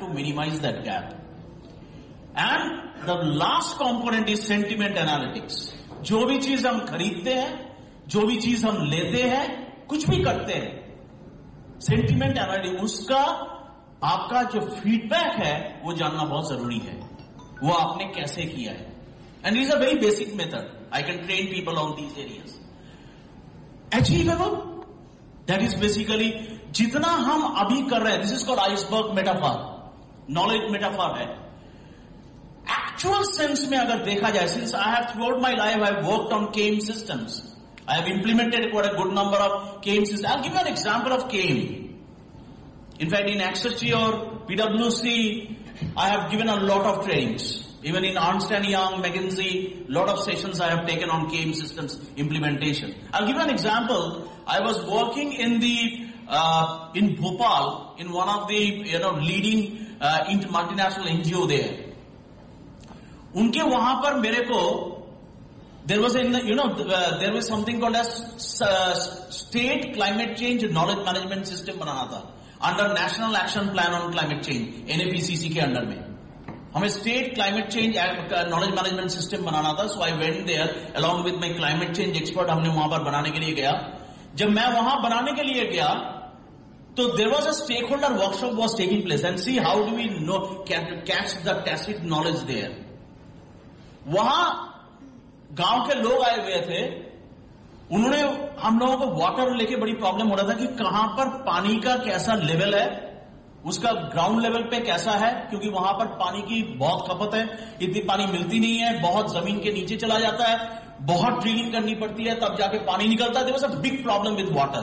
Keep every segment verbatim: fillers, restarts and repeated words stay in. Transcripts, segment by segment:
to minimize that gap. And the last component is sentiment analytics. जो भी चीज हम खरीदते हैं, जो भी चीज हम लेते हैं, कुछ भी करते हैं, सेंटिमेंट एनालिटिक्स, उसका आपका जो फीडबैक है वो जानना बहुत जरूरी है. वो आपने कैसे किया है. And is a very basic method. I can train people on these areas. Achievable, that is basically जितना हम अभी कर रहे हैं, this is called iceberg metaphor, knowledge metaphor है. एक्चुअल सेंस में अगर देखा जाए, since I have through out my life I have worked on came systems, I have implemented quite a good number of K E M systems. I'll give you an example of K E M. In fact, in Accenture or P W C, I have given a lot of trainings. Even in Ernst and Young, McKinsey, lot of sessions I have taken on K E M systems implementation. I'll give you an example. I was working in the uh, in Bhopal in one of the you know leading uh, multinational N G O there. उनके वहां पर मेरे को There was in the, you know, uh, there was something called as uh, State Climate Change Knowledge Management System बनाना था under National Action Plan on Climate Change, N A P C C के under में. हमें State Climate Change Knowledge Management System बनाना था. So I went there along with my climate change expert. हमने वहां पर बनाने के लिए गया. जब मैं वहां बनाने के लिए गया, तो there was a stakeholder workshop was taking place and see how do we know catch the tacit knowledge there. वहां गांव के लोग आए हुए थे. उन्होंने हम लोगों को वाटर लेके बड़ी प्रॉब्लम हो रहा था कि कहां पर पानी का कैसा लेवल है, उसका ग्राउंड लेवल पे कैसा है, क्योंकि वहां पर पानी की बहुत खपत है, इतनी पानी मिलती नहीं है, बहुत जमीन के नीचे चला जाता है, बहुत ड्रिलिंग करनी पड़ती है तब जाके पानी निकलता है. There was a big problem with water.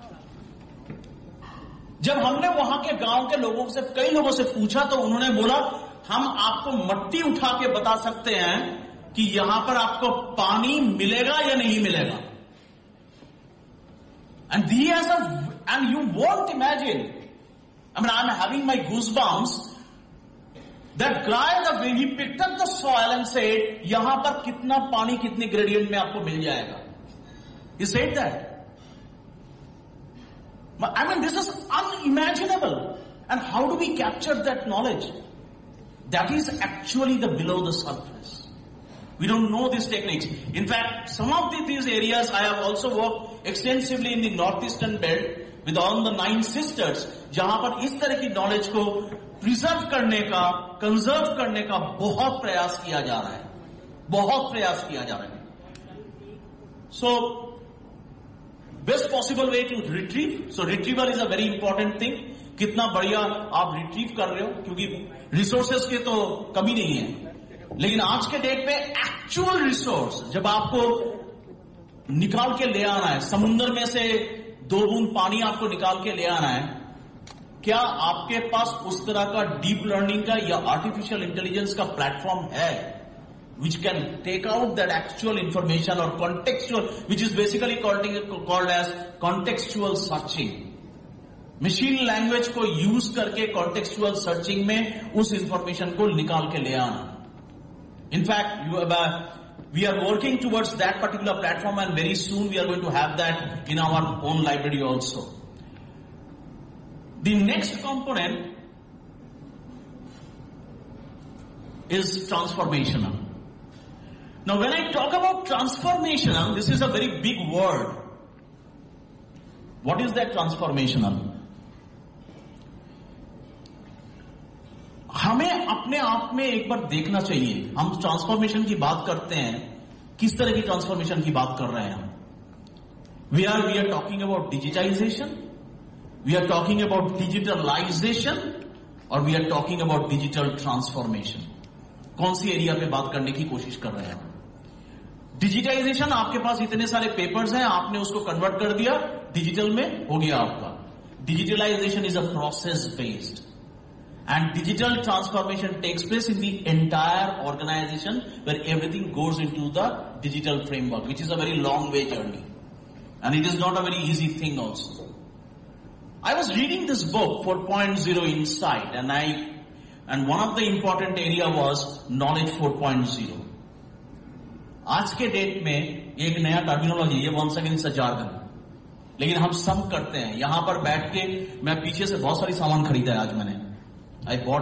जब हमने वहां के गांव के लोगों से, कई लोगों से पूछा, तो उन्होंने बोला हम आपको मट्टी उठा के बता सकते हैं कि यहां पर आपको पानी मिलेगा या नहीं मिलेगा. And the has a and you won't imagine, I mean I am having my goosebumps, that guy the way he picked up the soil and said यहां पर कितना पानी कितने ग्रेडियंट में आपको मिल जाएगा. He said that. I mean, this is unimaginable. And how do we capture that knowledge? That is actually the below the surface. We don't know these techniques. In fact, some of the, these areas I have also worked extensively in the northeastern belt with all the nine sisters, जहां पर इस तरह की knowledge को preserve करने का, conserve करने का बहुत प्रयास किया जा रहा है. बहुत प्रयास किया जा रहा है. So, best possible way to retrieve. So retrieval is a very important thing. कितना बढ़िया आप रिट्रीव कर रहे हो, क्योंकि रिसोर्सेस की तो कमी नहीं है. लेकिन आज के डेट पे एक्चुअल रिसोर्स जब आपको निकाल के ले आना है, समुद्र में से दो बूंद पानी आपको निकाल के ले आना है, क्या आपके पास उस तरह का डीप लर्निंग का या आर्टिफिशियल इंटेलिजेंस का प्लेटफॉर्म है which can take out that actual information or contextual, which is basically called, called as contextual searching. Machine language को use करके contextual searching में उस information को निकाल के ले आना. In fact, you, uh, we are working towards that particular platform, and very soon we are going to have that in our own library also. The next component is transformational. Now, when I talk about transformational, this is a very big word. What is that transformational? हमें अपने आप में एक बार देखना चाहिए. हम transformation की बात करते हैं, किस तरह की ट्रांसफॉर्मेशन की बात कर रहे हैं हम? We are we are talking about digitization, we are talking about digitalization, और we are talking about digital transformation. कौन सी एरिया पे बात करने की कोशिश कर रहे हैं हम? डिजिटाइजेशन, आपके पास इतने सारे पेपर्स हैं, आपने उसको कन्वर्ट कर दिया, डिजिटल में हो गया आपका. Digitalisation is a process based, and digital transformation takes place in the entire organisation where everything goes into the digital framework, which is a very long way journey, and it is not a very easy thing also. I was reading this book, four point oh Insight, and I, and one of the important area was knowledge four point oh. आज के date में एक नया terminology, ये once again it's a jargon, लेकिन हम सब करते हैं. यहां पर बैठ के मैं पीछे से बहुत सारी सामान खरीदा है आज मैंने. I bought